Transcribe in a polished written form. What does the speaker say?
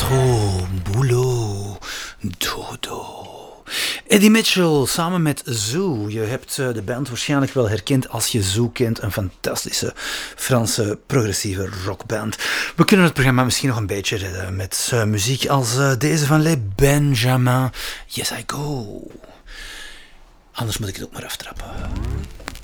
Métro, boulot, dodo. Eddie Mitchell samen met Zoo. Je hebt de band waarschijnlijk wel herkend als je Zoo kent. Een fantastische Franse progressieve rockband. We kunnen het programma misschien nog een beetje redden met muziek als deze van Les Benjamins. Yes, I go. Anders moet ik het ook maar aftrappen.